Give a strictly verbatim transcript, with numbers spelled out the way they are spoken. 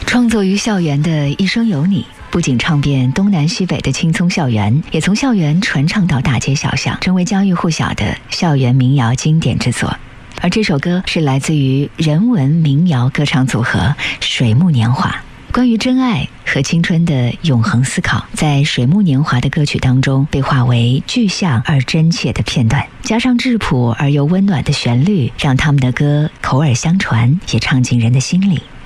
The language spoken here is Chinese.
创作于校园的《一生有你》，不仅唱遍东南西北的青葱校园，也从校园传唱到大街小巷，成为家喻户晓的校园民谣经典之作。而这首歌是来自于人文民谣歌唱组合水木年华，关于真爱和青春的永恒思考，在水木年华的歌曲当中被化为具象而真切的片段，加上质朴而又温暖的旋律，让他们的歌口耳相传，也唱进人的心里。